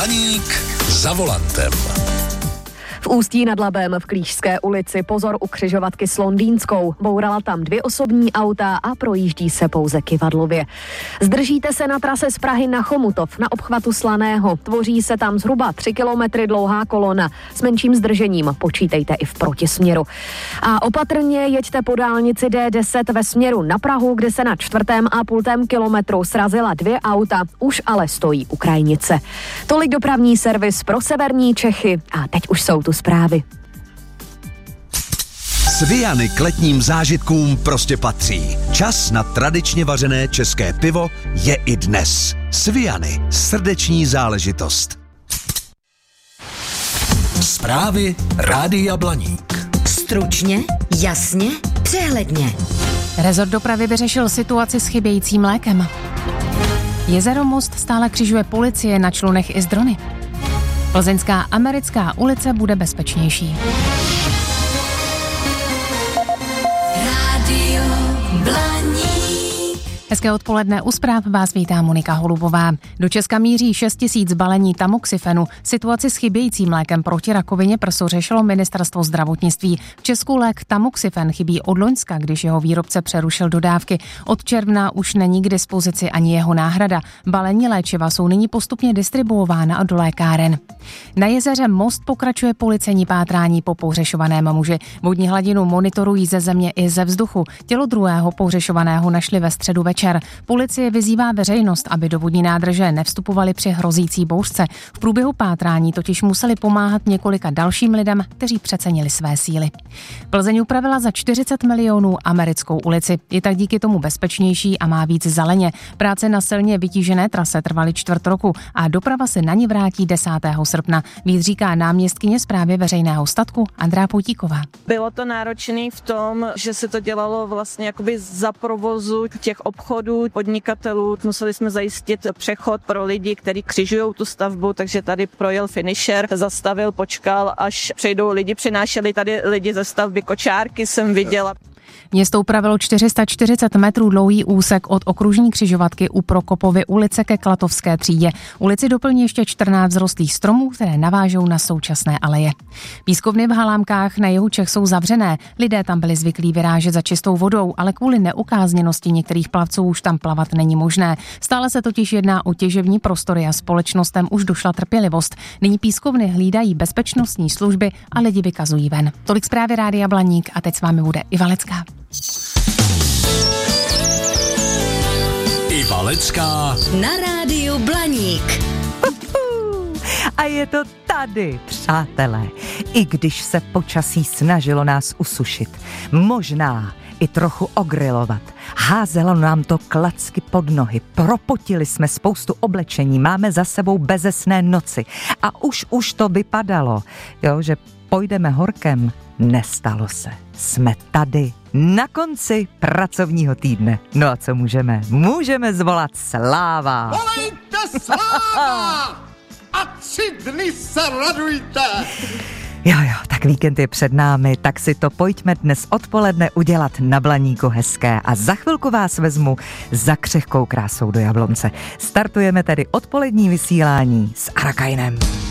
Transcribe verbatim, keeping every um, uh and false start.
Blaník za volantem. V Ústí nad Labem v Klížské ulici pozor u křižovatky s Londýnskou. Bourala tam dvě osobní auta a projíždí se pouze kyvadlově. Zdržíte se na trase z Prahy na Chomutov na obchvatu Slaného. Tvoří se tam zhruba tři kilometry dlouhá kolona. S menším zdržením počítejte i v protisměru. A opatrně jeďte po dálnici D deset ve směru na Prahu, kde se na čtvrtém a půltém kilometru srazila dvě auta. Už ale stojí u krajnice. Tolik dopravní servis pro severní Čechy. A teď už jsou tu zprávy. Sviany k letním zážitkům prostě patří. Čas na tradičně vařené české pivo je i dnes. Sviany, srdeční záležitost. Zprávy Rádia Blaník. Stručně, jasně, přehledně. Rezort dopravy vyřešil situaci s chybějícím mlékem. Jezero Most stále křižuje policie na člunech i z drony. Plzeňská Americká ulice bude bezpečnější. Rádio Blaník. Hezké odpoledne, u zpráv vás vítá Monika Holubová. Do Česka míří šest tisíc balení tamoxifenu. Situaci s chybějícím lékem proti rakovině prsu řešilo ministerstvo zdravotnictví. V Česku lék tamoxifen chybí od loňska, když jeho výrobce přerušil dodávky. Od června už není k dispozici ani jeho náhrada. Balení léčiva jsou nyní postupně distribuována do lékáren. Na jezeře Most pokračuje policejní pátrání po pohřešovaném muži. Vodní hladinu monitorují ze země i ze vzduchu. Tělo druhého pohřešovaného našli ve středu večer. Policie vyzývá veřejnost, aby do vodní nádrže nevstupovali při hrozící bouřce. V průběhu pátrání totiž museli pomáhat několika dalším lidem, kteří přecenili své síly. Plzeň upravila za čtyřicet milionů Americkou ulici. Je tak díky tomu bezpečnější a má víc zeleně. Práce na silně vytížené trase trvaly čtvrt roku a doprava se na ní vrátí desátého srpna. Víc říká náměstkyně správy veřejného statku Andrá Poutíková. Bylo to náročné v tom, že se to dělalo vlastně jakoby za provozu těch obchodů, podnikatelů. Museli jsme zajistit přechod pro lidi, kteří křižují tu stavbu, takže tady projel finisher, zastavil, počkal, až přejdou lidi, přinášeli tady lidi ze stavby kočárky, jsem viděla. Město upravilo čtyři sta čtyřicet metrů dlouhý úsek od okružní křižovatky u Prokopovy ulice ke Klatovské třídě. Ulici doplní ještě čtrnáct zrostlých stromů, které navážou na současné aleje. Pískovny v Halámkách na jihu Čech jsou zavřené. Lidé tam byli zvyklí vyrážet za čistou vodou, ale kvůli neukázněnosti některých plavců už tam plavat není možné. Stále se totiž jedná o těžební prostory a společnostem už došla trpělivost. Nyní pískovny hlídají bezpečnostní služby a lidi vykazují ven. Tolik zprávy Rádia Blaník a teď s vámi bude Iva Lecká. Iva Lecká Na rádiu Blaník. A je to tady, přátelé. I když se počasí snažilo nás usušit, možná i trochu ogrilovat, házelo nám to klacky pod nohy, propotili jsme spoustu oblečení, máme za sebou bezesné noci a už už to vypadalo, jo, že pojdeme horkem. Nestalo se. Jsme tady na konci pracovního týdne. No a co můžeme? Můžeme zvolat sláva. Volejte sláva! A tři dny se radujte! Jo, jo, tak víkend je před námi, tak si to pojďme dnes odpoledne udělat na Blaníku hezké a za chvilku vás vezmu za křehkou krásou do Jablonce. Startujeme tedy odpolední vysílání s Arakajnem.